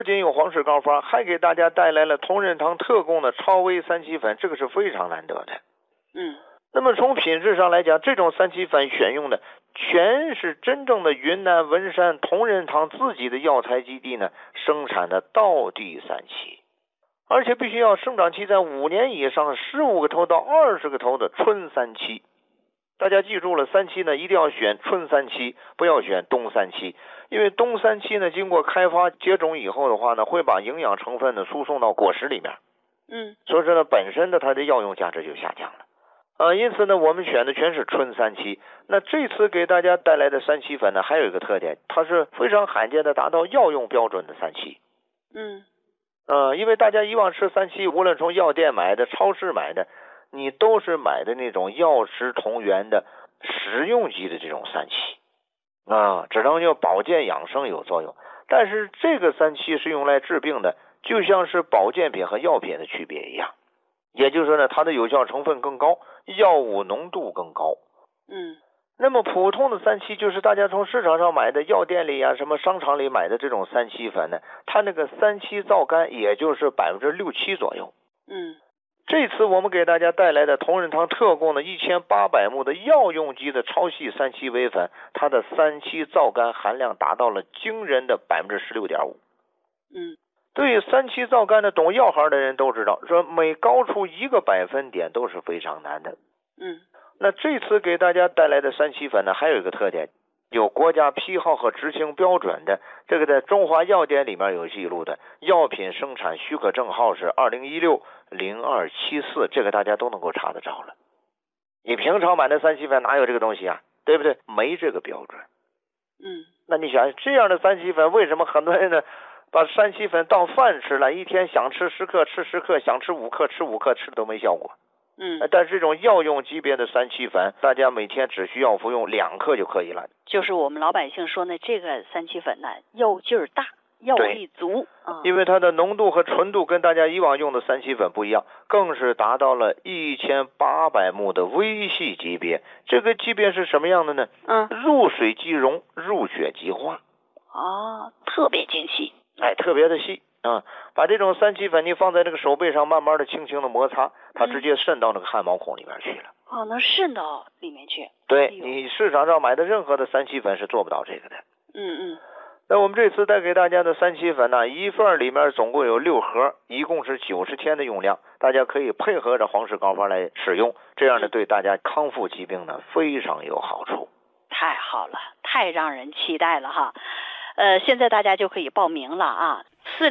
仅有皇氏膏方，还给大家带来了同仁堂特供的超微三七粉，这个是非常难得的。那么从品质上来讲，这种三七粉选用的全是真正的云南文山同仁堂自己的药材基地呢生产的道地三七，而且必须要生长期在5年以上，15个头到20个头的春三七。大家记住了，三七呢一定要选春三七，不要选冬三七，因为冬三七呢经过开发结种以后的话呢，会把营养成分呢输送到果实里面。所以说呢，本身的它的药用价值就下降了。因此呢，我们选的全是春三七。那这次给大家带来的三七粉呢，还有一个特点，它是非常罕见的达到药用标准的三七。因为大家以往吃三七，无论从药店买的、超市买的，你都是买的那种药食同源的食用级的这种三七只能就保健养生有作用。但是这个三七是用来治病的，就像是保健品和药品的区别一样，也就是说呢，它的有效成分更高，药物浓度更高。那么普通的三七就是大家从市场上买的，药店里什么商场里买的这种三七粉呢，它那个三七皂苷也就是6-7%左右。这次我们给大家带来的同仁堂特供的1800目的药用级的超细三七微粉，它的三七皂苷含量达到了惊人的16.5%。对于三七皂苷的懂药行的人都知道，说每高出1个百分点都是非常难的。那这次给大家带来的三七粉呢，还有一个特点，有国家批号和执行标准的，这个在中华药典里面有记录的，药品生产许可证号是2016-0274，这个大家都能够查得着了。你平常买的三七粉哪有这个东西啊？对不对？没这个标准。那你想，这样的三七粉，为什么很多人呢把三七粉当饭吃了，一天想吃10克吃10克，想吃5克吃5克，吃的都没效果。但是这种药用级别的三七粉，大家每天只需要服用2克就可以了。 就是我们老百姓说呢，这个三七粉呢，药劲儿大，药力足因为它的浓度和纯度跟大家以往用的三七粉不一样，更是达到了1800目的微细级别。这个级别是什么样的呢？入水即溶，入血即化。 特别精细。 特别的细。把这种三七粉你放在这个手背上，慢慢的轻轻的摩擦，它直接渗到那个汗毛孔里面去了。 能渗到里面去。 对，你市场上买的任何的三七粉是做不到这个的。那我们这次带给大家的三七粉呢，一份里面总共有6盒，一共是90天的用量，大家可以配合着皇氏膏方来使用，这样呢对大家康复疾病呢非常有好处。 太好了，太让人期待了哈。现在大家就可以报名了啊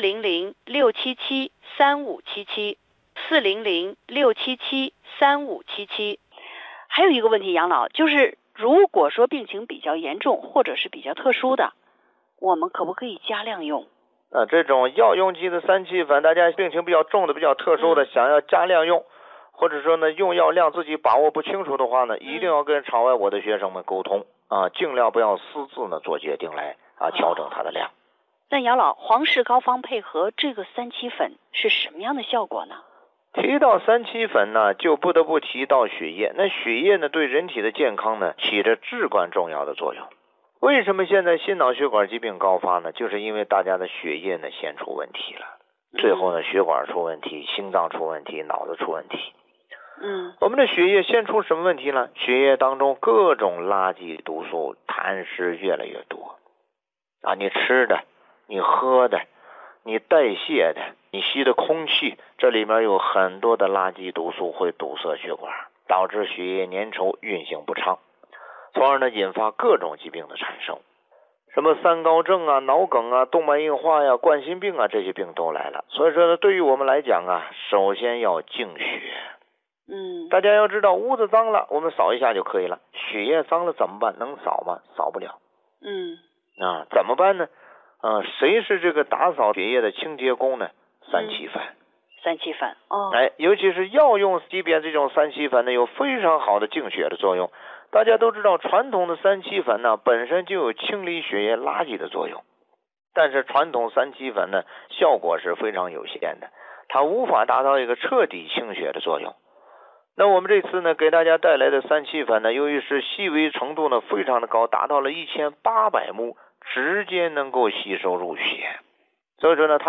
，400-677-3577，400-677-3577。还有一个问题，杨老，就是如果说病情比较严重或者是比较特殊的，我们可不可以加量用？ 这种药用级的三七粉，大家病情比较重的、比较特殊的，想要加量用，或者说呢用药量自己把握不清楚的话呢，一定要跟场外我的学生们沟通尽量不要私自呢做决定来调整它的量。 那杨老，皇氏膏方配合这个三七粉是什么样的效果呢？ 提到三七粉呢，就不得不提到血液。那血液呢，对人体的健康呢，起着至关重要的作用。为什么现在心脑血管疾病高发呢？就是因为大家的血液呢先出问题了，最后呢血管出问题，心脏出问题，脑子出问题。我们的血液先出什么问题呢？血液当中各种垃圾毒素痰湿越来越多你吃的，你喝的，你代谢的，你吸的空气，这里面有很多的垃圾毒素会堵塞血管，导致血液粘稠，运行不畅，从而呢引发各种疾病的产生，什么三高症脑梗动脉硬化冠心病这些病都来了。所以说呢，对于我们来讲首先要净血。大家要知道，屋子脏了我们扫一下就可以了，血液脏了怎么办？能扫吗？扫不了。怎么办呢？谁是这个打扫血液的清洁工呢？三七粉。 三七粉尤其是药用级别这种三七粉呢，有非常好的净血的作用。大家都知道，传统的三七粉呢本身就有清理血液垃圾的作用，但是传统三七粉呢效果是非常有限的，它无法达到一个彻底清血的作用。那我们这次呢给大家带来的三七粉呢，由于是细微程度呢非常的高，达到了1800目，直接能够吸收入血。 所以说呢，